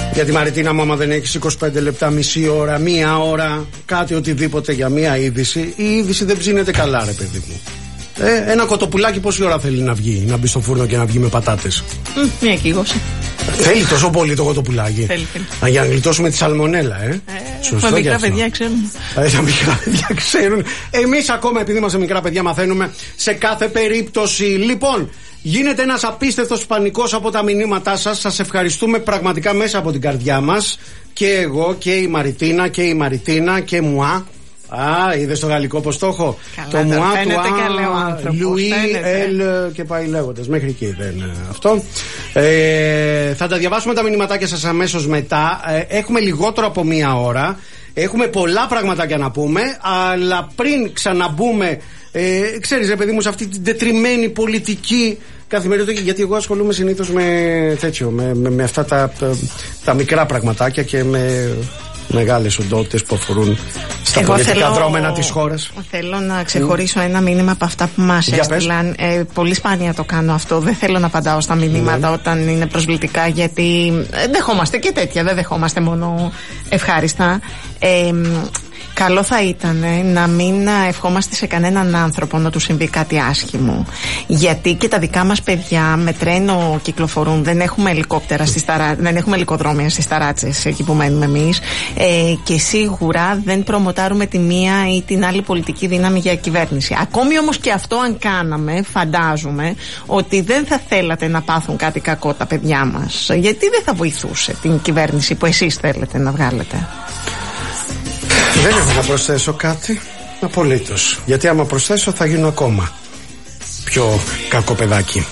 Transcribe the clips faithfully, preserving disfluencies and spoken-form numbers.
Για τη Μαριτίνα μου, άμα δεν έχεις είκοσι πέντε λεπτά, μισή ώρα, μία ώρα, κάτι οτιδήποτε για μία είδηση, η είδηση δεν ψήνεται καλά, ρε παιδί μου. Ε, ένα κοτοπουλάκι πόση ώρα θέλει να βγει, να μπει στο φούρνο και να βγει με πατάτες? Mm, μία εικοσι. Θέλει τόσο πολύ το κοτοπουλάκι? Θέλει, θέλει. Α, για να γλιτώσουμε τη σαλμονέλα, ε. ε Σωστό. Μικρά παιδιά ξέρουν. Ε, τα μικρά παιδιά ξέρουν. Εμείς ακόμα, επειδή είμαστε μικρά παιδιά, μαθαίνουμε σε κάθε περίπτωση. Λοιπόν, γίνεται ένας απίστευτος πανικός από τα μηνύματά σας. Σας ευχαριστούμε πραγματικά μέσα από την καρδιά μας. Και εγώ και η Μαριτίνα και η Μαριτίνα και μουά. Α, είδες το γαλλικό πως το έχω? Το μουά του Λουί Ελ και πάει λέγοντας. Μέχρι εκεί δεν είναι αυτό. Ε, θα τα διαβάσουμε τα μηνυματάκια σας αμέσως μετά. Ε, έχουμε λιγότερο από μία ώρα. Έχουμε πολλά πραγματάκια να πούμε. Αλλά πριν ξαναμπούμε, ε, ξέρεις ρε παιδί μου, σε αυτή την τετριμένη πολιτική καθημερινότητα, γιατί εγώ ασχολούμαι συνήθως με τέτοιο, με, με, με αυτά τα, τα μικρά πραγματάκια και με μεγάλες οντότητες που αφορούν στα εγώ πολιτικά θέλω, δρόμενα της χώρας. Θέλω να ξεχωρίσω mm. ένα μήνυμα από αυτά που μας έστειλαν. Ε, πολύ σπάνια το κάνω αυτό. Δεν θέλω να απαντάω στα μηνύματα mm. όταν είναι προσβλητικά, γιατί δεχόμαστε και τέτοια. Δεν δεχόμαστε μόνο ευχάριστα. Ε, Καλό θα ήταν να μην ευχόμαστε σε κανέναν άνθρωπο να του συμβεί κάτι άσχημο. Γιατί και τα δικά μας παιδιά με τρένο κυκλοφορούν. Δεν έχουμε ελικόπτερα στις ταρα... δεν έχουμε ελικοδρόμια στις ταράτσες εκεί που μένουμε εμείς. Ε, και σίγουρα δεν προμοτάρουμε τη μία ή την άλλη πολιτική δύναμη για κυβέρνηση. Ακόμη όμως και αυτό, αν κάναμε, φαντάζομαι ότι δεν θα θέλατε να πάθουν κάτι κακό τα παιδιά μας. Γιατί δεν θα βοηθούσε την κυβέρνηση που εσείς θέλετε να βγάλετε? Δεν έχω να προσθέσω κάτι απολύτως. Γιατί άμα προσθέσω θα γίνω ακόμα πιο κακό παιδάκι.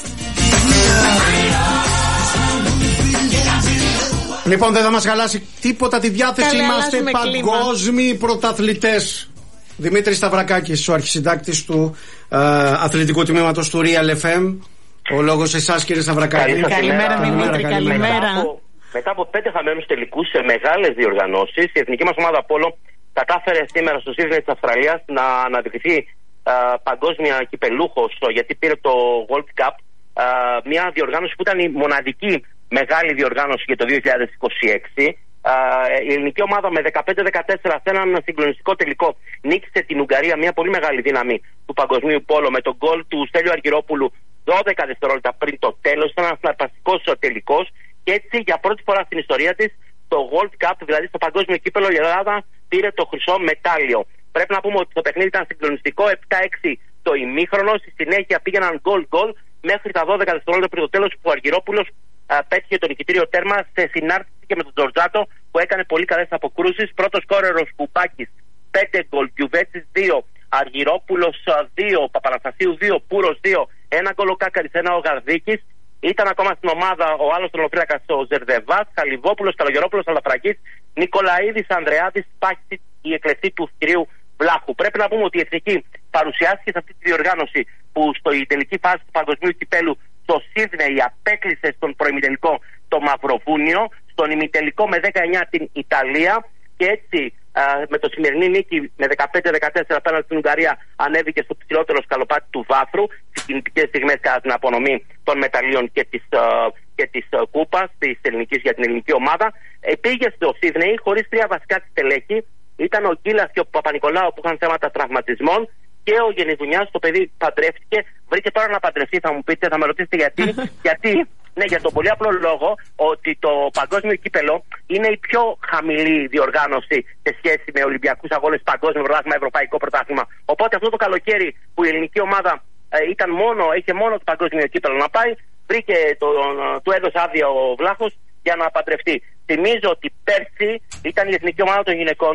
Λοιπόν, δεν θα μας χαλάσει τίποτα τη διάθεση. Καλή, είμαστε παγκόσμιοι πρωταθλητές. Δημήτρης Σταυρακάκης, ο αρχισυντάκτης του ε, αθλητικού τμήματος του Real εφ εμ. Ο λόγος εσάς, κύριε Σταυρακάκη. Καλημέρα, καλημέρα Δημήτρη, καλημέρα. Μετά από πέντε χαμένους τελικούς σε μεγάλες διοργανώσεις, η εθνική μας ομάδα Πόλο κατάφερε σήμερα στο Σίδνεϊ της Αυστραλίας να αναδειχθεί α, παγκόσμια κυπελούχος, γιατί πήρε το World Cup, α, μια διοργάνωση που ήταν η μοναδική μεγάλη διοργάνωση για το δύο χιλιάδες είκοσι έξι. Α, η ελληνική ομάδα με δεκαπέντε δεκατέσσερα σε έναν συγκλονιστικό τελικό νίκησε την Ουγγαρία, μια πολύ μεγάλη δύναμη του παγκοσμίου Πόλο, με τον γκολ του Στέλιου Αργυρόπουλου δώδεκα δευτερόλεπτα πριν το τέλος. Ήταν ένας φανταστικός τελικός. Και έτσι για πρώτη φορά στην ιστορία της, το World Cup, δηλαδή στο παγκόσμιο κύπελλο, η Ελλάδα πήρε το χρυσό μετάλλιο. Πρέπει να πούμε ότι το παιχνίδι ήταν συγκλονιστικό, επτά έξι το ημίχρονο. Στη συνέχεια πήγαιναν γκολ-γκολ μέχρι τα δώδεκα δευτερόλεπτα πριν το τέλος, που ο Αργυρόπουλος πέτυχε το νικητήριο τέρμα σε συνάρτηση και με τον Τζορτζάτο, που έκανε πολύ καλές αποκρούσεις. Πρώτος σκόρερος Κουπάκης πέντε γκολ, Γιουβέτσης δύο, Αργυρόπουλος δύο, Παπαναστασίου δύο, Πούρος δύο, ένα γκολ ο Κάκαρης, ένα ο Γαρδίκης. Ήταν ακόμα στην ομάδα ο άλλος τρονοφύλακας, ο Ζερδεβάς, Χαλιβόπουλος, Καλογερόπουλος, Αλαφραγής, Νικολαίδης, Ανδρεάδης, Πάχτη, η εκλεκτή του κυρίου Βλάχου. Πρέπει να πούμε ότι η εθνική παρουσιάστηκε σε αυτή τη διοργάνωση που στο η τελική φάση του παγκοσμίου κυπέλου το Σίδνεϊ απέκλεισε στον προημιτελικό το Μαυροβούνιο, στον ημιτελικό με δέκα εννιά την Ιταλία, και έτσι α, με το σημερινή νίκη με δεκαπέντε δεκατέσσερα απέναντι στην Ουγγαρία ανέβηκε στο ψηλότερο σκαλοπάτι του βάθρου στις κινητικές στιγμές κατά την απονομή των μεταλλίων και της, α, και της α, κούπας της ελληνικής για την ελληνική ομάδα. Ε, πήγε στο Σίδνεϊ χωρίς τρία βασικά της στελέχη. Ήταν ο Γκίλας και ο Παπα-Νικολάου που είχαν θέματα τραυματισμών, και ο Γενιδουνιάς, το παιδί παντρεύτηκε. Βρήκε τώρα να παντρευτεί, θα μου πείτε, θα με ρωτήσετε γιατί. γιατί Ναι, για τον πολύ απλό λόγο ότι το παγκόσμιο κύπελο είναι η πιο χαμηλή διοργάνωση σε σχέση με Ολυμπιακούς αγώνες, παγκόσμιο πρωτάθλημα, ευρωπαϊκό πρωτάθλημα. Οπότε αυτό το καλοκαίρι που η ελληνική ομάδα ε, ήταν μόνο, είχε μόνο το παγκόσμιο κύπελο να πάει, βρήκε το, του έδωσε άδεια ο Βλάχος για να παντρευτεί. Θυμίζω ότι πέρσι ήταν η εθνική ομάδα των γυναικών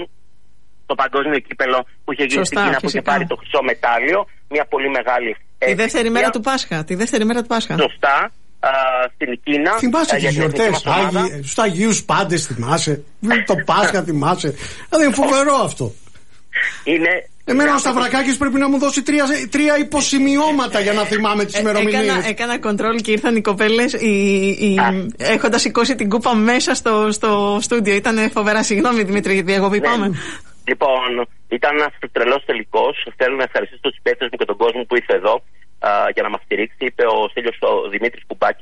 το παγκόσμιο κύπελο που είχε γίνει στην Κίνα, που είχε πάρει το χρυσό μετάλλιο. Μια πολύ μεγάλη. Τη δεύτερη μέρα του Πάσχα. Τη δεύτερη μέρα του Πάσχα. Σωστά. Uh, στην Κίνα. Θυμάσαι τις γιορτές, στους Αγίους Πάντες θυμάσαι, το Πάσχα θυμάσαι. Δηλαδή είναι φοβερό αυτό. Είναι... Εμένα ο Σταυρακάκης πρέπει να μου δώσει τρία, τρία υποσημειώματα για να θυμάμαι τις ημερομηνίες. Έκανα, έκανα κοντρόλ και ήρθαν οι κοπέλες οι, οι, έχοντας σηκώσει την κούπα μέσα στο, στο στούντιο. Ήταν φοβερά. Συγγνώμη Δημήτρη, γιατί εγώ πάμε. Λοιπόν, ήταν ένας τρελός τελικός. Θέλω να ευχαριστήσω τους συμπαίκτες μου και τον κόσμο που ήρθε εδώ. Uh, για να μας στηρίξει. Είπε ο Στέλιος ο Δημήτρης Κουμπάκης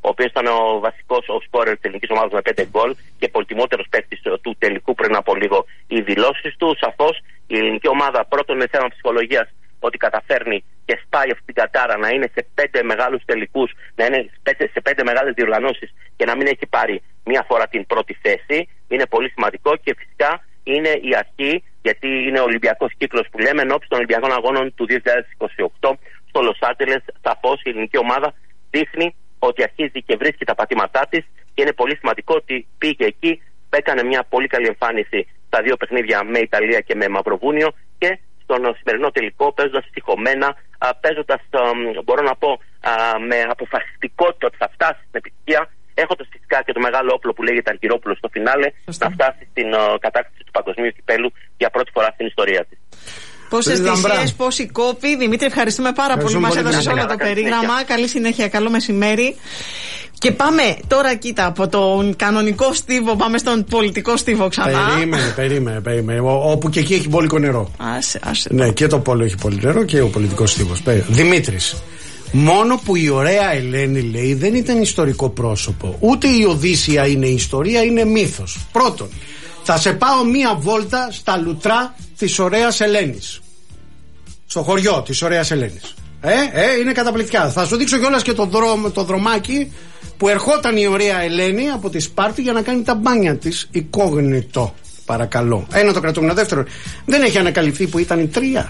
ο οποίος ήταν ο βασικός ο σκόρερ της ελληνικής ομάδας με πέντε γκολ και πολυτιμότερος παίκτης του τελικού πριν από λίγο οι δηλώσεις του. Σαφώς η ελληνική ομάδα πρώτον είναι θέμα ψυχολογίας, ότι καταφέρνει και σπάει αυτή την κατάρα να είναι σε πέντε μεγάλους τελικούς, να είναι σε πέντε μεγάλες διοργανώσεις και να μην έχει πάρει μία φορά την πρώτη θέση. Είναι πολύ σημαντικό και φυσικά είναι η αρχή, γιατί είναι ο Ολυμπιακός κύκλος που λέμε, ενώπιση των Ολυμπιακών Αγώνων του δύο χιλιάδες είκοσι οκτώ στο Λος Άντζελες. Σαφώς η ελληνική ομάδα δείχνει ότι αρχίζει και βρίσκει τα πατήματά της και είναι πολύ σημαντικό ότι πήγε εκεί, έκανε μια πολύ καλή εμφάνιση στα δύο παιχνίδια με Ιταλία και με Μαυροβούνιο και στον σημερινό τελικό παίζοντας στοιχωμένα, παίζοντας, μπορώ να πω, με αποφασιστικότητα ότι θα φτάσει στην επιτυχία, έχοντας φυσικά και το μεγάλο όπλο που λέγεται Αργυρόπουλος στο φινάλε, να φτάσει στην κατάκτηση του παγκοσμίου κυπέλου για πρώτη φορά στην ιστορία της. Πόσες θυσίες, πόσοι κόποι. Δημήτρη, ευχαριστούμε πάρα πολύ. Μας έδωσες όλο το περίγραμμα. Καλή συνέχεια, καλό μεσημέρι. Και πάμε τώρα, κοίτα, από τον κανονικό στίβο πάμε στον πολιτικό στίβο ξανά. Περίμενε, περίμενε, περίμενε. Όπου και εκεί έχει μπόλικο νερό. Άσε, άσε. Ναι, και το πόλο έχει πολύ νερό και ο πολιτικός στίβος. Δημήτρης, μόνο που η ωραία Ελένη λέει δεν ήταν ιστορικό πρόσωπο. Ούτε η Οδύσσια είναι ιστορία, είναι μύθος. Πρώτον, θα σε πάω μία βόλτα στα λουτρά της ωραίας Ελένης. Στο χωριό της ωραίας Ελένης. Ε, ε, είναι καταπληκτικά. Θα σου δείξω κιόλας και το, δρόμ, το δρομάκι που ερχόταν η ωραία Ελένη από τη Σπάρτη για να κάνει τα μπάνια της εικόγνητο. Παρακαλώ. Ένα το κρατούμενο. Δεύτερον, δεν έχει ανακαλυφθεί που ήταν η τρία.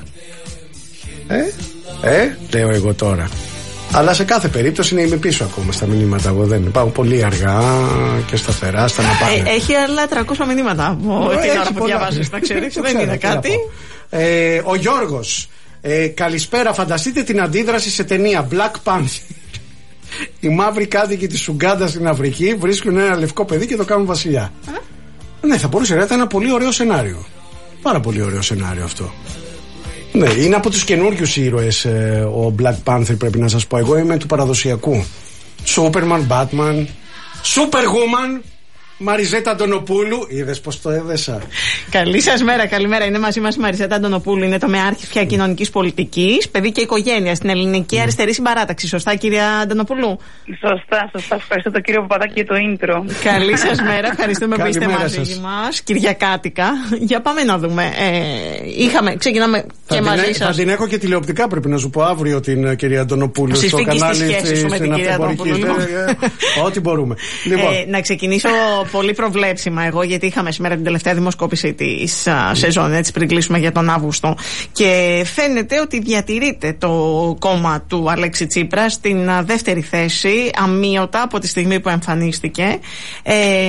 Ε, ε, λέω εγώ τώρα. Αλλά σε κάθε περίπτωση είμαι πίσω ακόμα στα μηνύματα. Εγώ δεν πάω πολύ αργά και σταθερά στα να πάνε. Έχει άλλα τριακόσια μηνύματα από την ώρα που διαβάζεις. Να ξέρεις, δεν είναι κάτι. Ε, ο Γιώργος, ε, καλησπέρα. Φανταστείτε την αντίδραση σε ταινία Black Panther. Οι μαύροι κάτοικοι της Ουγκάντα στην Αφρική βρίσκουν ένα λευκό παιδί και το κάνουν βασιλιά. Α? Ναι, θα μπορούσε να ήταν ένα πολύ ωραίο σενάριο. Πάρα πολύ ωραίο σενάριο αυτό. Ναι, είναι από τους καινούριους ήρωες ε, ο Black Panther, πρέπει να σας πω. Εγώ είμαι του παραδοσιακού. Superman, Batman, Superwoman, Μαριζέτα Αντωνοπούλου. Είδες πως το έδεσα. Καλή σας μέρα, καλημέρα. Είναι μαζί μας η Μαριζέτα Αντωνοπούλου. Είναι το μεάρχηφια κοινωνικής πολιτικής, παιδί και οικογένεια στην Ελληνική mm. Αριστερή Συμπαράταξη. Σωστά, κυρία Αντωνοπούλου? Σωστά, σωστά. Ευχαριστώ τον κύριο Παπαδάκη για το intro. Καλή σας μέρα. Ευχαριστούμε που είστε μαζί μας. Κυριακάτικα. Για πάμε να δούμε. Ε, είχαμε, ξεκινάμε θα και μαζί σας. Θα την έχω και τηλεοπτικά, πρέπει να σου πω, αύριο την κυρία Αντωνοπούλου στο κανάλι της Αυτοπορική. Ό,τι μπορούμε. Να ξεκινήσω πολύ προβλέψιμα εγώ, γιατί είχαμε σήμερα την τελευταία δημοσκόπηση της σεζόν, έτσι πριν κλείσουμε για τον Αύγουστο, και φαίνεται ότι διατηρείται το κόμμα του Αλέξη Τσίπρα στην δεύτερη θέση αμύωτα από τη στιγμή που εμφανίστηκε. Ε,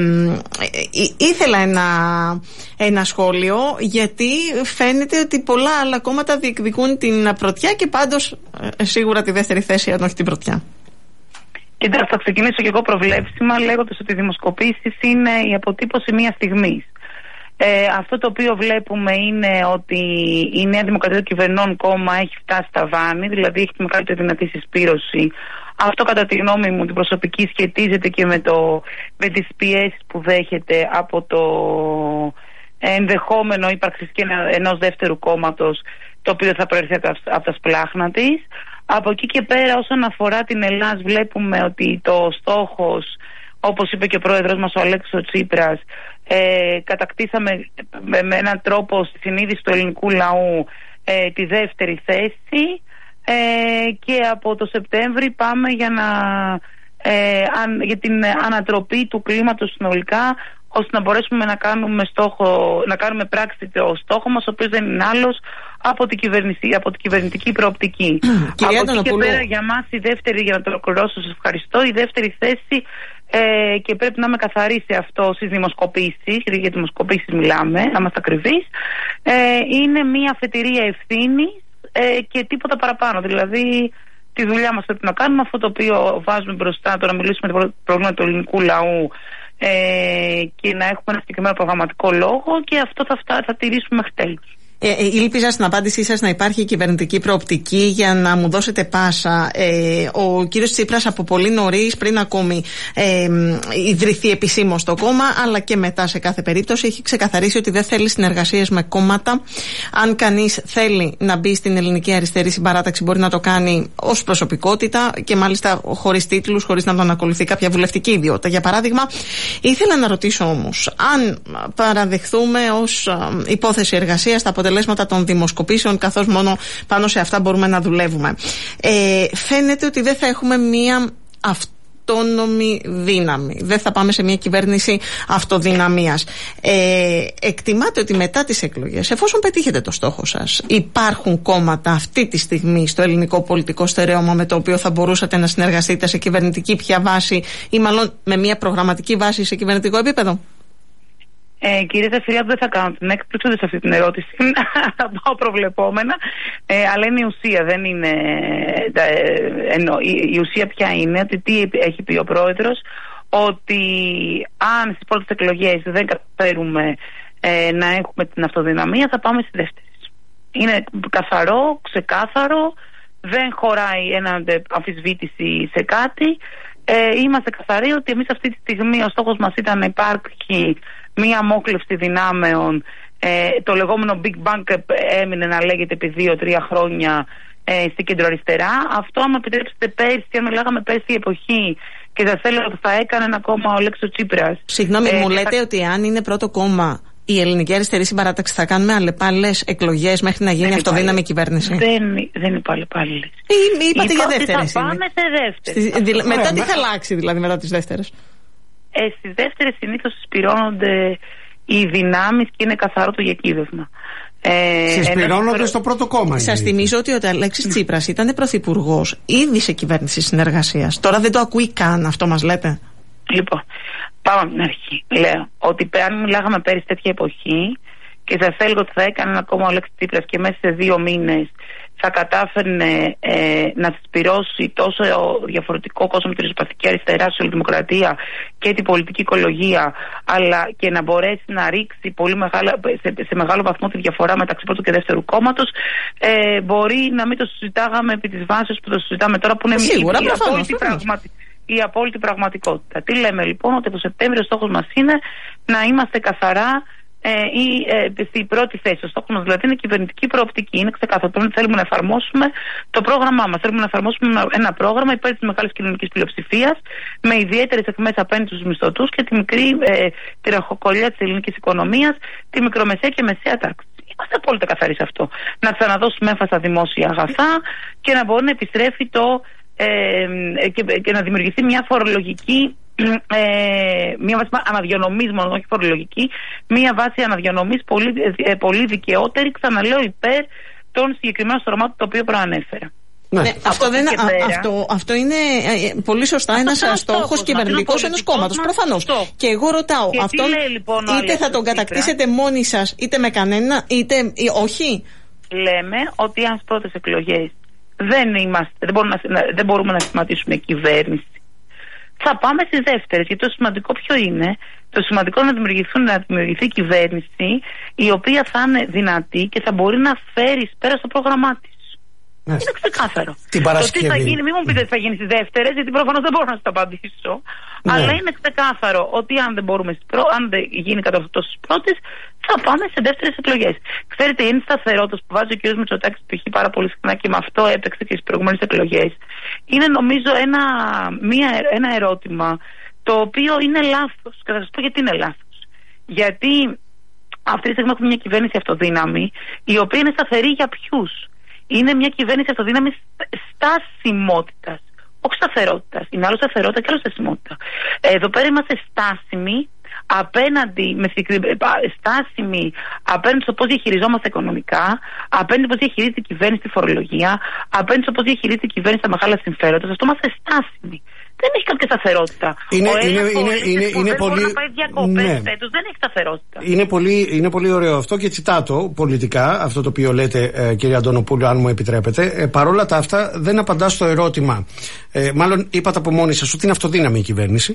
ήθελα ένα, ένα σχόλιο, γιατί φαίνεται ότι πολλά άλλα κόμματα διεκδικούν την πρωτιά και πάντως σίγουρα τη δεύτερη θέση, αν όχι την πρωτιά. Κοιτάξτε, θα ξεκινήσω και εγώ προβλέψιμα λέγοντας ότι οι δημοσκοπήσεις είναι η αποτύπωση μιας στιγμής. Ε, αυτό το οποίο βλέπουμε είναι ότι η Νέα Δημοκρατία του κυβερνών κόμμα έχει φτάσει στα βάνη, δηλαδή έχει τη μεγαλύτερη δυνατή συσπήρωση. Αυτό, κατά τη γνώμη μου, την προσωπική, σχετίζεται και με, το, με τις πιέσεις που δέχεται από το ενδεχόμενο ύπαρξη ενός δεύτερου κόμματος, το οποίο θα προέρχεται από τα σπλάχνα της. Από εκεί και πέρα, όσον αφορά την Ελλάδα, βλέπουμε ότι το στόχος, όπως είπε και ο πρόεδρος μας ο Αλέξης Τσίπρας, ε, κατακτήσαμε με, με έναν τρόπο στη συνείδηση του ελληνικού λαού ε, τη δεύτερη θέση, ε, και από το Σεπτέμβρη πάμε για, να, ε, αν, για την ανατροπή του κλίματος συνολικά, ώστε να μπορέσουμε να κάνουμε, στόχο, να κάνουμε πράξη το στόχο μας, ο οποίος δεν είναι άλλος από την, από την κυβερνητική προοπτική. Κυρία από εκεί και πέρα, για μας η δεύτερη, για να το ολοκληρώσω, σας ευχαριστώ, η δεύτερη θέση, ε, και πρέπει να με καθαρίσει αυτό στις δημοσκοπήσεις, γιατί για δημοσκοπήσεις μιλάμε, να είμαστε ακριβείς, ε, είναι μια αφετηρία ευθύνης ε, και τίποτα παραπάνω. Δηλαδή, τη δουλειά μας πρέπει να κάνουμε, αυτό το οποίο βάζουμε μπροστά, το να μιλήσουμε για το πρόβλημα του ελληνικού λαού, Ε, και να έχουμε ένα συγκεκριμένο προγραμματικό λόγο, και αυτό θα, φτά, θα τηρήσουμε μέχρι τέλους. Ε, ε, ήλπιζα στην απάντησή σας να υπάρχει κυβερνητική προοπτική για να μου δώσετε πάσα. Ε, ο κύριος Τσίπρας από πολύ νωρίς, πριν ακόμη ε, ιδρυθεί επισήμως το κόμμα, αλλά και μετά σε κάθε περίπτωση, έχει ξεκαθαρίσει ότι δεν θέλει συνεργασίες με κόμματα. Αν κανείς θέλει να μπει στην Ελληνική Αριστερή Συμπαράταξη, μπορεί να το κάνει ως προσωπικότητα και μάλιστα χωρίς τίτλους, χωρίς να τον ακολουθεί κάποια βουλευτική ιδιότητα. Για παράδειγμα, ήθελα να ρωτήσω όμως, αν παραδεχθούμε ως υπόθεση εργασίας τα αποτελέσματα των δημοσκοπήσεων, καθώς μόνο πάνω σε αυτά μπορούμε να δουλεύουμε, ε, φαίνεται ότι δεν θα έχουμε μία αυτόνομη δύναμη. Δεν θα πάμε σε μια κυβέρνηση αυτοδυναμίας. Ε, εκτιμάτε ότι μετά τις εκλογές, εφόσον πετύχετε το στόχο σας, υπάρχουν κόμματα αυτή τη στιγμή στο ελληνικό πολιτικό στερέωμα με το οποίο θα μπορούσατε να συνεργαστείτε σε κυβερνητική πια βάση ή μάλλον με μια προγραμματική βάση σε κυβερνητικό επίπεδο? Ε, κυρία Ζαφυριά, δεν θα κάνω την έκπληξη σε αυτή την ερώτηση. Θα πάω προβλεπόμενα. Ε, αλλά είναι η ουσία, δεν είναι. Ε, εννοώ, η, η ουσία ποια είναι, ότι τι έχει πει ο πρόεδρος, ότι αν στις πρώτες εκλογές δεν καταφέρουμε ε, να έχουμε την αυτοδυναμία, θα πάμε στις δεύτερες. Είναι καθαρό, ξεκάθαρο, δεν χωράει ένα αμφισβήτηση σε κάτι. Ε, είμαστε καθαροί ότι εμείς αυτή τη στιγμή ο στόχος μας ήταν να υπάρχει μία αμόκλευση δυνάμεων. Ε, το λεγόμενο Big Bang έμεινε να λέγεται επί δύο-τρία χρόνια ε, στην κεντροαριστερά. Αυτό, άμα επιτρέψετε, πέρσι, αν μιλάγαμε πέρσι η εποχή και θα θέλω ότι θα έκανε ένα κόμμα ο Λέξο Τσίπρας. Συγγνώμη, ε, μου λέτε θα... ότι αν είναι πρώτο κόμμα η Ελληνική Αριστερή Συμπαράταξη, θα κάνουμε αλλεπάλληλες εκλογές μέχρι να γίνει δεν αυτοδύναμη κυβέρνηση? Δεν, δεν είπα αλλεπάλληλες. Ή, είπατε για δεύτερες. Θα πάμε σε δεύτερες. Στη, δη, μετά τι θα αλλάξει δηλαδή μετά τις δεύτερες? Ε, στις δεύτερες συνήθως συσπηρώνονται οι δυνάμεις και είναι καθαρό το διακύβευμα. Ε, Συσπηρώνονται ένα... στο πρώτο κόμμα. Σας θυμίζω ότι ο Αλέξης Τσίπρας ήταν πρωθυπουργός ήδη σε κυβέρνηση συνεργασίας. Τώρα δεν το ακούει καν, αυτό μας λέτε? Λοιπόν, πάμε από την αρχή. Λέω ότι αν μιλάγαμε πέρυσι τέτοια εποχή και σας έλεγα ότι θα έκανε ένα κόμμα ο Αλέξης Τσίπρας και μέσα σε δύο μήνες θα κατάφερνε ε, να συσπηρώσει τόσο διαφορετικό κόσμο με τη ριζοσπαστική αριστερά, σοσιαλδημοκρατία και την πολιτική οικολογία, αλλά και να μπορέσει να ρίξει πολύ μεγάλα, σε, σε μεγάλο βαθμό τη διαφορά μεταξύ πρώτου και δεύτερου κόμματος, ε, μπορεί να μην το συζητάγαμε επί της βάσης που το συζητάμε τώρα, που είναι Σίγουρα, η, η, απόλυτη πραγματι... η απόλυτη πραγματικότητα. Τι λέμε λοιπόν? Ότι το Σεπτέμβριο ο στόχος μας είναι να είμαστε καθαρά Ε, ή ε, στην πρώτη θέση. Ο στόχος μας δηλαδή είναι κυβερνητική προοπτική. Είναι ξεκάθαρο. Θέλουμε να εφαρμόσουμε το πρόγραμμά μας. Θέλουμε να εφαρμόσουμε ένα πρόγραμμα υπέρ της μεγάλης κοινωνικής πλειοψηφίας, με ιδιαίτερες εκμές απέναντι στους μισθωτούς και τη μικρή ε, τη ραχοκοκολία της ελληνικής οικονομίας, τη μικρομεσαία και μεσαία τάξη. Είμαστε απόλυτα καθαροί σε αυτό. Να ξαναδώσουμε έμφαση στα δημόσια αγαθά και να μπορεί να επιστρέφει το ε, και, και να δημιουργηθεί μια φορολογική. Ε, μια βάση αναδιανομής, μόνο όχι φορολογική, μια βάση αναδιανομής πολύ, ε, πολύ δικαιότερη, ξαναλέω, υπέρ των συγκεκριμένων στρωμάτων το οποίο προανέφερα. Ναι. Ναι, αυτό, δεν, α, αυτό, αυτό είναι ε, πολύ σωστά ένας στόχος κυβερνητικός ενός κόμματος, προφανώς. Και εγώ ρωτάω, και αυτόν λέει, λοιπόν, είτε θα τον κατακτήσετε μόνοι σας, είτε με κανένα, είτε ή όχι? Λέμε ότι αν στις πρώτες εκλογές δεν, είμαστε, δεν, μπορούμε να, δεν μπορούμε να σχηματίσουμε κυβέρνηση, θα πάμε στις δεύτερες. Γιατί το σημαντικό ποιο είναι? Το σημαντικό είναι να, δημιουργηθούν, να δημιουργηθεί κυβέρνηση η οποία θα είναι δυνατή και θα μπορεί να φέρει πέρα στο πρόγραμμά της. Ναι. Είναι ξεκάθαρο. Την το τι θα γίνει, μην μου πείτε ότι θα γίνει στις δεύτερες, γιατί προφανώς δεν μπορώ να σας το απαντήσω. Ναι. Αλλά είναι ξεκάθαρο ότι αν δεν, μπορούμε στις προ... αν δεν γίνει κατά αυτό στις πρώτες, θα πάμε σε δεύτερες εκλογές. Ξέρετε, η σταθερότητα που βάζει ο κ. Μητσοτάκης π.χ. πάρα πολύ συχνά και με αυτό έπαιξε και στις προηγούμενες εκλογές, είναι νομίζω ένα, μια, ένα ερώτημα το οποίο είναι λάθος. Και θα σας πω γιατί είναι λάθος. Γιατί αυτή τη στιγμή έχουμε μια κυβέρνηση αυτοδύναμη, η οποία είναι σταθερή για ποιους? Είναι μια κυβέρνηση αυτοδύναμης στασιμότητας, όχι σταθερότητας. Είναι άλλο σταθερότητα και άλλο στασιμότητα. Εδώ πέρα είμαστε στάσιμοι απέναντι, με στάσιμοι απέναντι στο πώς διαχειριζόμαστε οικονομικά, απέναντι πώς διαχειρίζεται η κυβέρνηση τη φορολογία, απέναντι στο πώς διαχειρίζεται η κυβέρνηση τα μεγάλα συμφέροντα. Αυτό είμαστε στάσιμοι. Δεν έχει κάποια σταθερότητα. Είναι, ο είναι, είναι, είναι, είναι δεν πολύ... μπορεί να πάει διακοπές ναι. φέτος, δεν έχει σταθερότητα. Είναι πολύ, είναι πολύ ωραίο αυτό και τσιτάτο πολιτικά, αυτό το οποίο λέτε ε, κύριε Αντωνοπούλου, αν μου επιτρέπετε. Ε, παρόλα τα αυτά δεν απαντά στο ερώτημα. Ε, μάλλον είπατε από μόνοι σας ότι είναι αυτοδύναμη η κυβέρνηση.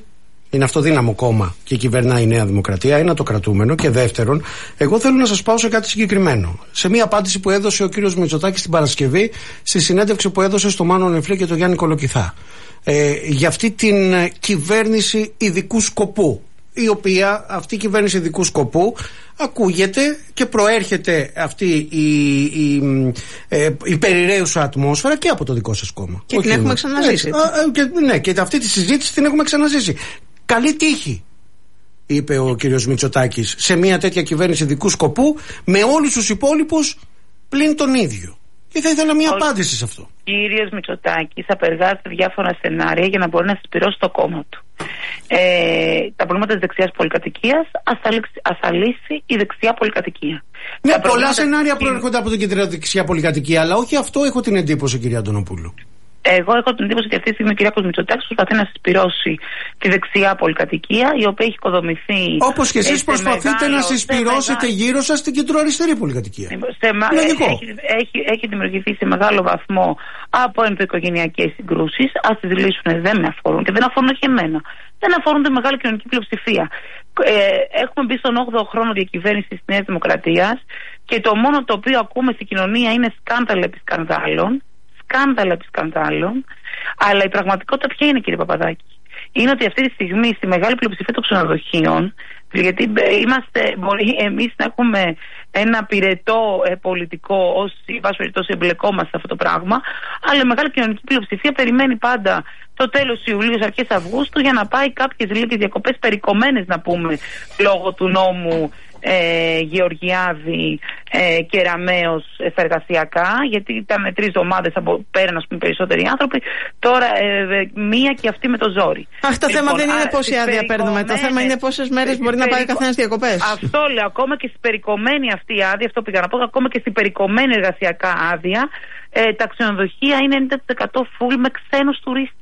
είναι αυτοδύναμο κόμμα και κυβερνάει η Νέα Δημοκρατία, ένα το κρατούμενο. Και δεύτερον, εγώ θέλω να σας πάω σε κάτι συγκεκριμένο. Σε μια απάντηση που έδωσε ο κύριος Μητσοτάκης την Παρασκευή, στη συνέντευξη που έδωσε στο Μάνο Νεφλή και τον Γιάννη Κολοκυθά. Ε, για αυτή την κυβέρνηση ειδικού σκοπού, η οποία αυτή η κυβέρνηση ειδικού σκοπού ακούγεται και προέρχεται αυτή η, η, η, ε, η περιραίουσα ατμόσφαιρα και από το δικό σας κόμμα. Και την έχουμε ξαναζήσει. Ε, και, ναι, και αυτή τη συζήτηση την έχουμε ξαναζήσει. Καλή τύχη, είπε ο κύριος Μητσοτάκης, σε μια τέτοια κυβέρνηση ειδικού σκοπού με όλους τους υπόλοιπους πλην τον ίδιο. Και θα ήθελα μια ο απάντηση σε αυτό. Ο κύριος Μητσοτάκης απεργάζεται διάφορα σενάρια για να μπορεί να συσπυρώσει το κόμμα του. Ε, τα προβλήματα της δεξιάς πολυκατοικίας ας θα λύσει η δεξιά πολυκατοικία. Ναι, πολλά προβλήματα... σενάρια προέρχονται από την κεντροδεξιά πολυκατοικία, αλλά όχι αυτό έχω την εντύπωση, κυρία Αντωνοπούλου. Εγώ έχω την εντύπωση ότι αυτή τη στιγμή ο Κυριάκος Μητσοτάκης προσπαθεί να συσπυρώσει τη δεξιά πολυκατοικία, η οποία έχει οικοδομηθεί. Όπως και εσείς προσπαθείτε μεγάλο, να συσπυρώσετε μεγά... γύρω σας την κεντροαριστερή πολυκατοικία. Σε μα... έχει, έχει, έχει δημιουργηθεί σε μεγάλο βαθμό από ενδοοικογενειακές συγκρούσεις. Ας τις λύσουν, δεν με αφορούν και δεν αφορούν και εμένα. Δεν αφορούν τη μεγάλη κοινωνική πλειοψηφία. Ε, έχουμε μπει στον όγδοο χρόνο διακυβέρνησης της Νέας Δημοκρατίας και το μόνο το οποίο ακούμε στην κοινωνία είναι σκάνδαλα επί σκανδάλων. Σκάνδαλα επί σκανδάλων, αλλά η πραγματικότητα ποια είναι, κύριε Παπαδάκη? Είναι ότι αυτή τη στιγμή στη μεγάλη πλειοψηφία των ξενοδοχείων, γιατί είμαστε, μπορεί εμείς να έχουμε ένα πυρετό ε, πολιτικό ως η βάση περιπτώσει εμπλεκόμαστε σε αυτό το πράγμα, αλλά η μεγάλη κοινωνική πλειοψηφία περιμένει πάντα το τέλος Ιουλίου, αρχές Αυγούστου για να πάει κάποιες λίγες διακοπές περικομμένες, να πούμε, λόγω του νόμου Ε, Γεωργιάδη ε, και Ραμαίος στα εργασιακά, γιατί ήταν τρεις εβδομάδες από πέραν, ας πούμε, περισσότεροι άνθρωποι. Τώρα ε, μία και αυτή με το ζόρι. Αχ, το λοιπόν, θέμα δεν είναι πόση άδεια παίρνουμε. Το θέμα είναι πόσες μέρες μπορεί περικο... να πάρει καθένας διακοπές. Αυτό λέω. Ακόμα και στην περικομμένη αυτή άδεια, αυτό πήγα να πω, ακόμα και στην περικομμένη εργασιακά άδεια, ε, τα ξενοδοχεία είναι ενενήντα τοις εκατό full με ξένους τουρίστες.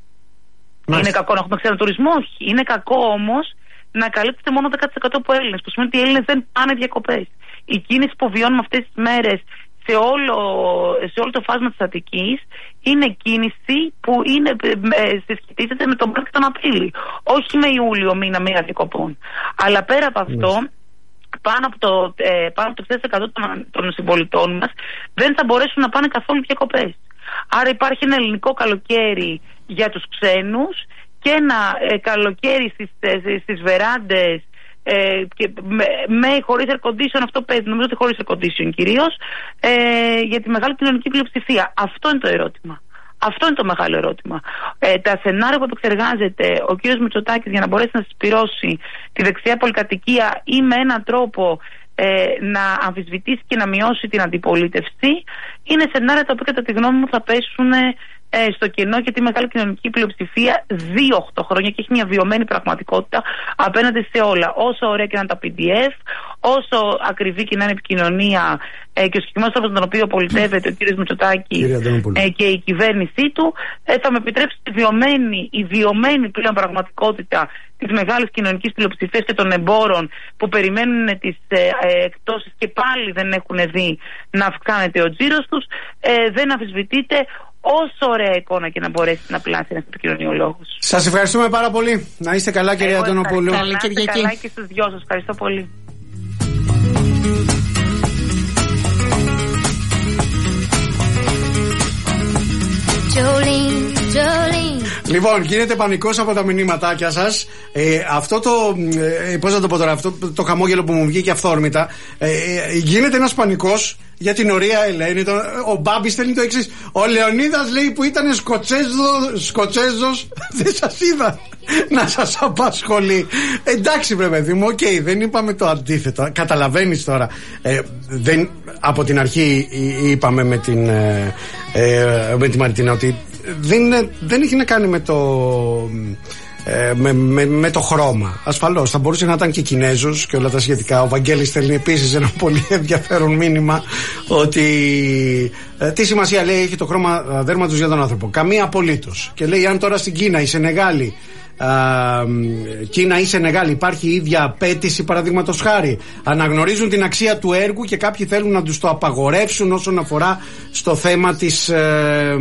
Είναι κακό να έχουμε ξένο τουρισμό? Όχι. Είναι κακό όμως να καλύπτεται μόνο δέκα τοις εκατό από Έλληνες, που σημαίνει ότι οι Έλληνες δεν πάνε διακοπές. Η κίνηση που βιώνουμε αυτές τις μέρες σε όλο, σε όλο το φάσμα της Αττικής είναι κίνηση που είναι, ε, συσχετίζεται με τον Μάρτιο και τον Απρίλιο. Όχι με Ιούλιο, μήνα, μήνα διακοπών. Αλλά πέρα από αυτό, πάνω από το, ε, πάνω από το εξήντα τοις εκατό των, των συμπολιτών μας δεν θα μπορέσουν να πάνε καθόλου διακοπές. Άρα υπάρχει ένα ελληνικό καλοκαίρι για τους ξένους και ένα ε, καλοκαίρι στις, ε, στις βεράντες ε, και με, με χωρίς air condition, αυτό παίζει, νομίζω ότι χωρίς air condition κυρίως, ε, για τη μεγάλη κοινωνική πλειοψηφία. Αυτό είναι το ερώτημα. Αυτό είναι το μεγάλο ερώτημα. Ε, τα σενάρια που επεξεργάζεται ο κ. Μητσοτάκης για να μπορέσει να συσπυρώσει τη δεξιά πολυκατοικία ή με έναν τρόπο ε, να αμφισβητήσει και να μειώσει την αντιπολίτευση, είναι σενάρια τα οποία κατά τη γνώμη μου θα πέσουν Ε, στο κενό, γιατί η μεγάλη κοινωνική πλειοψηφία ζει οκτώ χρόνια και έχει μια βιωμένη πραγματικότητα απέναντι σε όλα. Όσο ωραία και να είναι τα πι ντι εφ, όσο ακριβή και να είναι η επικοινωνία ε, και ο συγκεκριμένος τρόπος με τον οποίο πολιτεύεται ο κ. Μητσοτάκης ε, και η κυβέρνησή του, ε, θα με επιτρέψει τη βιωμένη, η βιωμένη πλέον πραγματικότητα της μεγάλης κοινωνικής πλειοψηφίας και των εμπόρων που περιμένουν τις ε, ε, εκτόσεις και πάλι δεν έχουν δει να αυξάνεται ο τζίρος τους, ε, δεν αμφισβητείται όσο ωραία εικόνα και να μπορέσει να πλάσει ένας επικοινωνιολόγος. Σας ευχαριστούμε πάρα πολύ. Να είστε καλά, κυρία Αντωνοπούλου. Να είστε καλά και στους δυο σας. Ευχαριστώ πολύ. Jolene, Jolene. Λοιπόν, γίνεται πανικός από τα μηνύματάκια σας. Ε, αυτό το. Ε, πώς να το πω τώρα, αυτό το χαμόγελο που μου βγήκε αυθόρμητα. Ε, ε, γίνεται ένας πανικός για την ωραία Ελένη. Το, ο Μπάμπης στέλνει το εξής. Ο Λεωνίδας λέει που ήταν Σκοτσέζο, Σκοτσέζος. Δεν σας είδα να σας απασχολεί. Εντάξει, βρε παιδί μου, οκ, okay, δεν είπαμε το αντίθετο. Καταλαβαίνεις τώρα. Ε, δεν, από την αρχή είπαμε με την, ε, ε, με τη Μαριτίνα ότι δεν, δεν έχει να κάνει με το. Ε, με, με, με το χρώμα. Ασφαλώς θα μπορούσε να ήταν και Κινέζος και όλα τα σχετικά. Ο Βαγγέλης στέλνει επίσης ένα πολύ ενδιαφέρον μήνυμα ότι ε, τι σημασία λέει έχει το χρώμα δέρματος για τον άνθρωπο? Καμία απολύτως. Και λέει αν τώρα στην Κίνα, η Σενεγάλη, Uh, Κίνα ή Σενεγάλη υπάρχει η ίδια απέτηση, παραδείγματος χάρη, αναγνωρίζουν την αξία του έργου και κάποιοι θέλουν να τους το απαγορεύσουν όσον αφορά στο θέμα της, ε,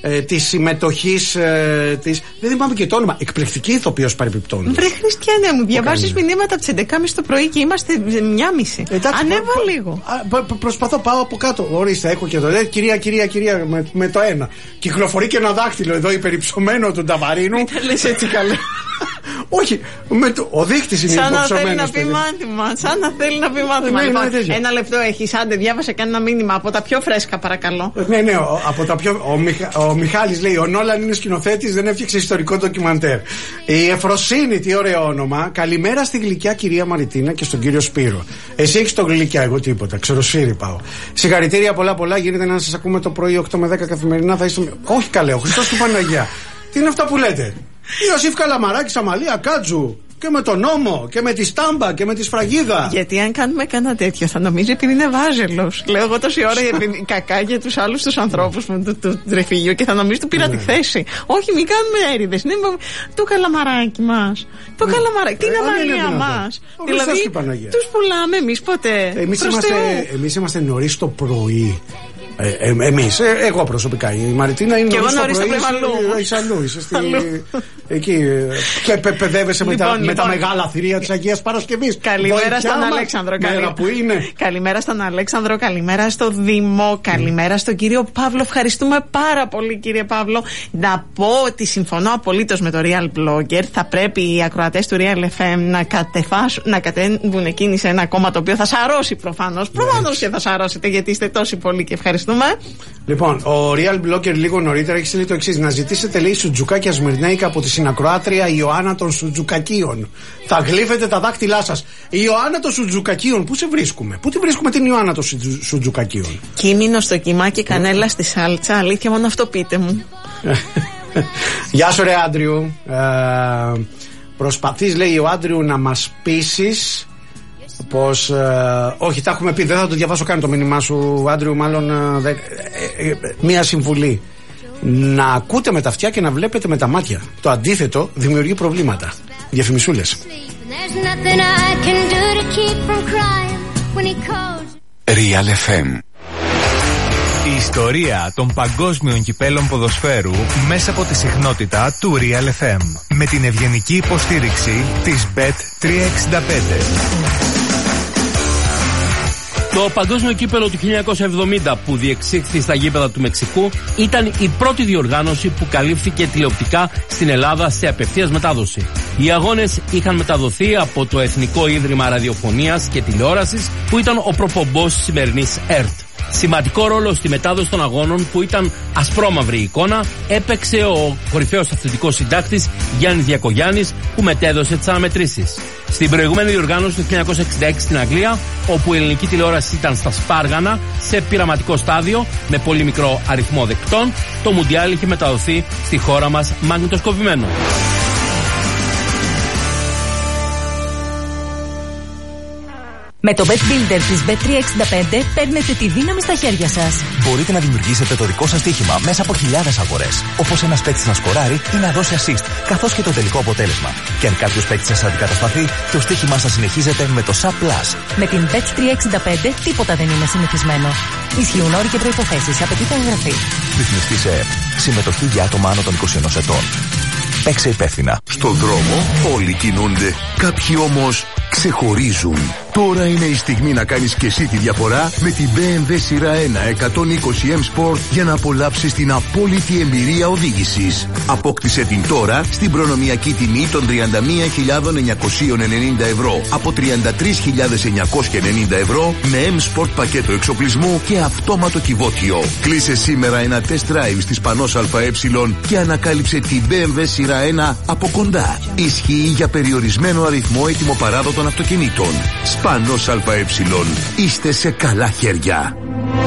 ε, τη συμμετοχή ε, τη. Δεν θυμάμαι και το όνομα. Εκπληκτική ηθοποιός παρεπιπτόντως. Βρε Χριστιανέ μου, διαβάσεις μηνύματα από τις έντεκα και μισή το πρωί και είμαστε μία μισή. Ανέβα προ, λίγο. Προ, προ, προσπαθώ, πάω από κάτω. Ορίστε, έχω και εδώ. Λέει, κυρία, κυρία, κυρία, με, με το ένα. Κυκλοφορεί και ένα δάχτυλο εδώ υπερυψωμένο του Νταβαρίνου. Μην τα λες έτσι καλά. Όχι, με το, ο δείκτης είναι υποψωμένος. Σαν να θέλει να πει μάθημα. Σαν να θέλει να πει μάθημα. Ναι, λοιπόν, ναι, ένα λεπτό έχεις. Άντε, διάβασε κανένα μήνυμα από τα πιο φρέσκα, παρακαλώ. Ναι, ναι, ο, από τα πιο. Ο, Μιχα, ο Μιχάλης λέει: ο Νόλαν είναι σκηνοθέτης, δεν έφτιαξε ιστορικό ντοκιμαντέρ. Η Εφροσύνη, τι ωραίο όνομα. Καλημέρα στη γλυκιά κυρία Μαριτίνα και στον κύριο Σπύρο. Εσύ έχεις το γλυκιά, εγώ τίποτα. Ξεροσφύρι πάω. Συγχαρητήρια πολλά πολλά. Γίνεται να σας ακούμε το πρωί οκτώ με δέκα καθημερινά. Θα είστε... Όχι καλέ, ο Χριστός του Παναγία. Τι είναι αυτά που λέτε. Ιωσήφ Καλαμαράκη, Σαμαλία, Κάτζου. Και με τον νόμο και με τη στάμπα και με τη σφραγίδα. Γιατί αν κάνουμε κανένα τέτοιο θα νομίζει επειδή είναι βάζελος. Λέω εγώ τόση ώρα κακά για τους άλλους τους ανθρώπους του, του, του τρεφηγείου και θα νομίζει του πήρα τη θέση. Όχι, μην κάνουμε έρηδες. Είναι το καλαμαράκι μας. Το καλαμαράκι, την αμαλία μας. Δηλαδή τους πουλάμε εμείς ποτέ. Εμείς είμαστε, είμαστε νωρίς το πρωί. Ε, ε, εμείς, ε, εγώ προσωπικά. Η Μαριτίνα είναι. Και εγώ νωρίς το πρωί είσαι αλλού. Είσαι στη. Εκεί. Και παιδεύεσαι λοιπόν, με, τα, λοιπόν, με τα μεγάλα θηρία της Αγίας Παρασκευής. Καλημέρα στον Αλέξανδρο. Καλη... που είναι. Καλημέρα στον Αλέξανδρο. Καλημέρα στο Δήμο. Καλημέρα στον κύριο Παύλο. Ευχαριστούμε πάρα πολύ, κύριε Παύλο. Να πω ότι συμφωνώ απολύτως με το Real Blogger. Θα πρέπει οι ακροατές του Real εφ εμ να κατεβάσουν, να κατέβουν εκείνοι σε ένα κόμμα το οποίο θα σαρώσει προφανώς. Προφανώς και θα σαρώσετε γιατί είστε τόσοι πολλοί και ευχαριστούμε. Λοιπόν, ο Real Blogger λίγο νωρίτερα έχει στείλει το εξής: να ζητήσετε, λέει, σουτζουκάκια σμυρνέικα από τη συνακροάτρια Ιωάννα των Σουτζουκακίων. Θα γλύφετε τα δάχτυλά σας. Η Ιωάννα των Σουτζουκακίων, πού σε βρίσκουμε, πού τη βρίσκουμε την Ιωάννα των Σουτζουκακίων? Κίμηνο στο κιμά και κανέλα στη σάλτσα. Αλήθεια, μόνο αυτό πείτε μου. Γεια σου, ρε Άντριου. Ε, προσπαθείς, λέει ο Άντριου, να μας πείσεις πως, ε, όχι, τα έχουμε πει, δεν θα το διαβάσω καν το μήνυμά σου, Άντριου, μάλλον ε, ε, ε, μία συμβουλή: να ακούτε με τα αυτιά και να βλέπετε με τα μάτια. Το αντίθετο δημιουργεί προβλήματα. Διαφημισούλες. Real εφ εμ. Η ιστορία των παγκόσμιων κυπέλων ποδοσφαίρου μέσα από τη συχνότητα του Real εφ εμ, με την ευγενική υποστήριξη της μπετ τριακόσια εξήντα πέντε. Το παγκόσμιο κύπελο του χίλια εννιακόσια εβδομήντα που διεξήχθη στα γήπεδα του Μεξικού ήταν η πρώτη διοργάνωση που καλύφθηκε τηλεοπτικά στην Ελλάδα σε απευθείας μετάδοση. Οι αγώνες είχαν μεταδοθεί από το Εθνικό Ίδρυμα Ραδιοφωνίας και Τηλεόρασης που ήταν ο προπομπός της σημερινής ΕΡΤ. Σημαντικό ρόλο στη μετάδοση των αγώνων, που ήταν ασπρόμαυρη εικόνα, έπαιξε ο κορυφαίος αθλητικός συντάκτης Γιάννης Διακογιάννης, που μετέδωσε τις αναμετρήσεις. Στην προηγούμενη διοργάνωση του χίλια εννιακόσια εξήντα έξι στην Αγγλία, όπου η ελληνική τηλεόραση ήταν στα σπάργανα, σε πειραματικό στάδιο, με πολύ μικρό αριθμό δεκτών, το Μουντιάλ είχε μεταδοθεί στη χώρα μας μαγνητοσκοπημένο. Με το Bet Builder της μπετ τριακόσια εξήντα πέντε παίρνετε τη δύναμη στα χέρια σας. Μπορείτε να δημιουργήσετε το δικό σας στοίχημα μέσα από χιλιάδες αγορές. Όπως ένας παίκτης να σκοράρει ή να δώσει assist, καθώς και το τελικό αποτέλεσμα. Και αν κάποιος παίκτης σας αντικατασταθεί, το στοίχημά σας συνεχίζεται με το Sub Plus. Με την μπετ τριακόσια εξήντα πέντε τίποτα δεν είναι συνηθισμένο. Ισχύουν όροι και προϋποθέσεις. Απαιτείται εγγραφή. Ρυθμιστή σε ΕΕΠ. Συμμετοχή για άτομα άνω των είκοσι ενός ετών. Παίξε υπεύθυνα. Στον δρόμο όλοι κινούνται. Κάποιοι όμως ξεχωρίζουν. Τώρα είναι η στιγμή να κάνεις και εσύ τη διαφορά με την μπι εμ ντάμπλιου σειρά ένα εκατόν είκοσι εμ Sport για να απολαύσεις την απόλυτη εμπειρία οδήγησης. Απόκτησε την τώρα στην προνομιακή τιμή των τριάντα μία χιλιάδες εννιακόσια ενενήντα ευρώ από τριάντα τρεις χιλιάδες εννιακόσια ενενήντα ευρώ με M Sport πακέτο εξοπλισμού και αυτόματο κυβότιο. Κλείσε σήμερα ένα test drive στη Σπανός ΑΕ και ανακάλυψε την μπι εμ ντάμπλιου σειρά ένα από κοντά. Ισχύει για περιορισμένο αριθμό ετοιμοπαράδοτων αυτοκινήτων. Σπανός ΑΕ. Είστε σε καλά χέρια.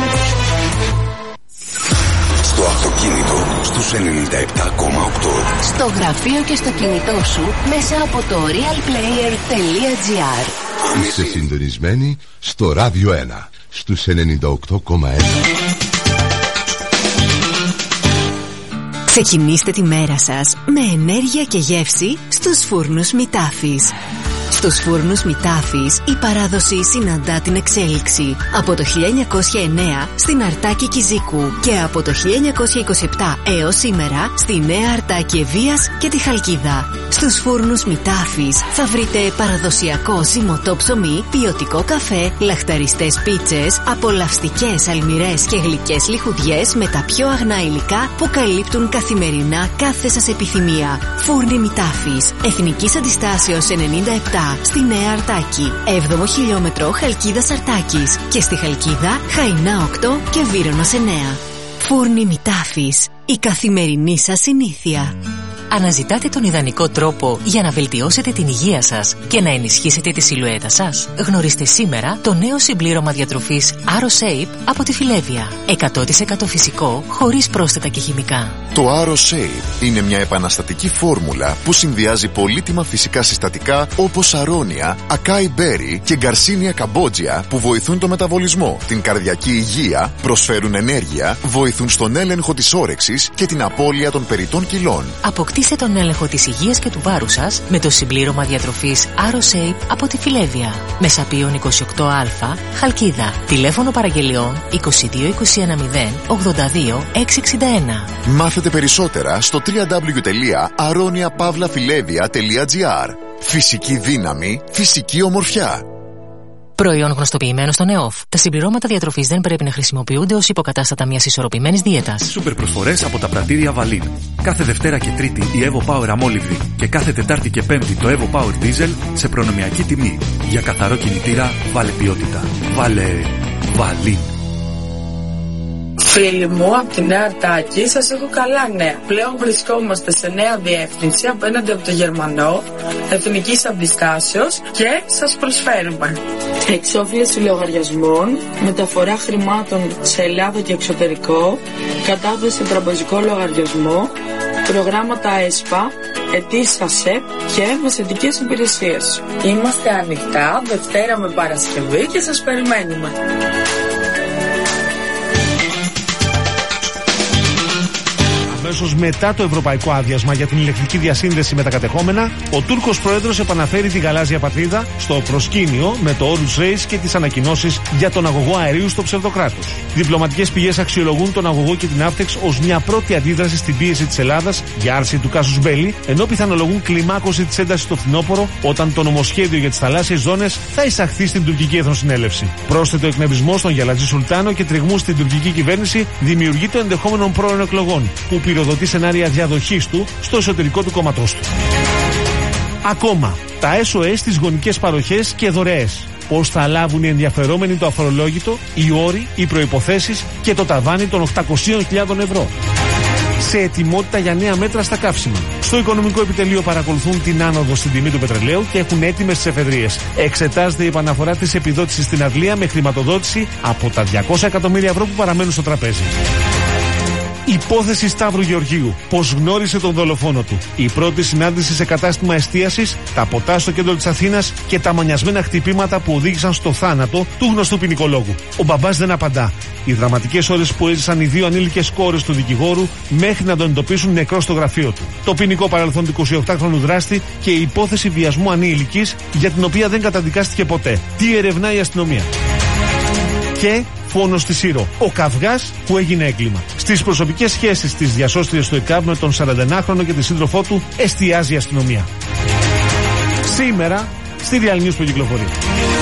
Στο αυτοκίνητο στους ενενήντα επτά κόμμα οκτώ. Στο γραφείο και στο κινητό σου μέσα από το realplayer.gr. Είστε συντονισμένοι στο Ράδιο ένα στους ενενήντα οκτώ κόμμα ένα. Ξεκινήστε τη μέρα σας με ενέργεια και γεύση στους φούρνους Μητάφης. Στους φούρνους Μητάφης η παράδοση συναντά την εξέλιξη. Από το χίλια εννιακόσια εννέα στην Αρτάκη Κιζίκου και από το χίλια εννιακόσια είκοσι επτά έως σήμερα στη Νέα Αρτάκη Ευβοίας και τη Χαλκίδα. Στους φούρνους Μητάφης θα βρείτε παραδοσιακό ζυμωτό ψωμί, ποιοτικό καφέ, λαχταριστές πίτσες, απολαυστικές αλμυρές και γλυκές λιχουδιές με τα πιο αγνά υλικά που καλύπτουν καθημερινά κάθε σας επιθυμία. Φούρνοι Μητάφης, Εθνικής Αντιστάσεως ενενήντα επτά στη Νέα Αρτάκη, έβδομο χιλιόμετρο Χαλκίδας Αρτάκης και στη Χαλκίδα Χαϊνά οκτώ και Βύρωνος εννέα. Φούρνοι Μητάφης, η καθημερινή σας συνήθεια. Αναζητάτε τον ιδανικό τρόπο για να βελτιώσετε την υγεία σας και να ενισχύσετε τη σιλουέτα σας? Γνωρίστε σήμερα το νέο συμπλήρωμα διατροφής AroShape από τη Φιλέβια. εκατό τοις εκατό φυσικό, χωρίς πρόσθετα και χημικά. Το AroShape είναι μια επαναστατική φόρμουλα που συνδυάζει πολύτιμα φυσικά συστατικά όπως αρώνια, ακάι μπέρι και γκαρσίνια καμπότζια που βοηθούν το μεταβολισμό, την καρδιακή υγεία, προσφέρουν ενέργεια, βοηθούν στον έλεγχο της όρεξης και την απώλεια των περιττών κιλών. Αποκτήστε τον έλεγχο της υγείας και του βάρους σας με το συμπλήρωμα διατροφής AroShape από τη Φιλέβια. Μεσαπίων είκοσι οκτώ α, Χαλκίδα. Τηλέφωνο παραγγελιών είκοσι δύο είκοσι ένα μηδέν ογδόντα δύο εξακόσια εξήντα ένα. Μάθετε περισσότερα στο double-u double-u double-u τελεία aronia pavla filevia τελεία gr. Φυσική δύναμη, φυσική ομορφιά. Προϊόν γνωστοποιημένο στον ΕΟΦ. Τα συμπληρώματα διατροφής δεν πρέπει να χρησιμοποιούνται ως υποκατάστατα μιας ισορροπημένης δίαιτας. Σούπερ προσφορές από τα πρατήρια Βαλίν. Κάθε Δευτέρα και Τρίτη η Evo Power αμόλυβδη και κάθε Τετάρτη και Πέμπτη το Evo Power Diesel σε προνομιακή τιμή. Για καθαρό κινητήρα βάλε ποιότητα. Βάλε Βαλίν. Φίλοι μου, από τη Νέα Αρτάκη σας έχω καλά νέα. Πλέον βρισκόμαστε σε νέα διεύθυνση απέναντι από το Γερμανό, Εθνικής Αντιστάσεως και σας προσφέρουμε εξόφληση λογαριασμών, μεταφορά χρημάτων σε Ελλάδα και εξωτερικό, κατάθεση τραπεζικό λογαριασμό, προγράμματα ΕΣΠΑ, αιτήσεις ΑΣΕΠ και μεσαιτικές υπηρεσίες. Είμαστε ανοιχτά Δευτέρα με Παρασκευή και σας περιμένουμε. Αμέσως μετά το ευρωπαϊκό άδειασμα για την ηλεκτρική διασύνδεση με τα κατεχόμενα, ο Τούρκος πρόεδρος επαναφέρει τη γαλάζια πατρίδα στο προσκήνιο με το Horus Race και τις ανακοινώσεις για τον αγωγό αερίου στο ψευδοκράτος. Διπλωματικές πηγές αξιολογούν τον αγωγό και την Avtex ως μια πρώτη αντίδραση στην πίεση της Ελλάδας για άρση του casus belli, ενώ πιθανολογούν κλιμάκωση της έντασης στο φθινόπωρο όταν το νομοσχέδιο για τις θαλάσσιες ζώνες θα εισαχθεί στην τουρκική εθνοσυνέλευση. Πρόσθετο εκνευρισμό στον Γιαλατζή Σουλτάνο και τριγμού στην τουρκική κυβέρνηση δημιουργεί το ενδεχόμενο πρώην εκλογών, που πυροδοτεί σενάρια διαδοχής του στο εσωτερικό του κόμματός του. Ακόμα, τα ες ο ες στις γονικές παροχές και δωρεές. Πώς θα λάβουν οι ενδιαφερόμενοι το αφορολόγητο, οι όροι, οι προϋποθέσεις και το ταβάνι των οκτακόσιες χιλιάδες ευρώ. Σε ετοιμότητα για νέα μέτρα στα καύσιμα. Στο Οικονομικό Επιτελείο παρακολουθούν την άνοδο στην τιμή του πετρελαίου και έχουν έτοιμες τις εφεδρείες. Εξετάζεται η επαναφορά της επιδότησης στην Αγγλία με χρηματοδότηση από τα διακόσια εκατομμύρια ευρώ που παραμένουν στο τραπέζι. Υπόθεση Σταύρου Γεωργίου. Πώς γνώρισε τον δολοφόνο του. Η πρώτη συνάντηση σε κατάστημα εστίασης, τα ποτά στο κέντρο της Αθήνας και τα μανιασμένα χτυπήματα που οδήγησαν στο θάνατο του γνωστού ποινικολόγου. Ο μπαμπάς δεν απαντά. Οι δραματικές ώρες που έζησαν οι δύο ανήλικες κόρες του δικηγόρου μέχρι να τον εντοπίσουν νεκρό στο γραφείο του. Το ποινικό παρελθόν του εικοσιοκτάχρονου δράστη και η υπόθεση βιασμού ανήλικης για την οποία δεν καταδικάστηκε ποτέ. Τι ερευνά η αστυνομία. Και φόνος στη Σύρο. Ο καυγάς που έγινε έγκλημα. Στις προσωπικές σχέσεις της διασώστριας του ΕΚΑΒ με τον σαρανταενάχρονο και τη σύντροφό του εστιάζει η αστυνομία. Σήμερα στη Real News που κυκλοφορεί.